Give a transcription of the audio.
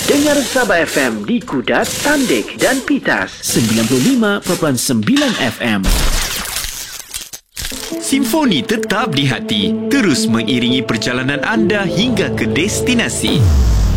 Dengar Sabah FM di Kudat, Tandik dan Pitas 95.9 FM. Simfoni tetap di hati, terus mengiringi perjalanan anda hingga ke destinasi.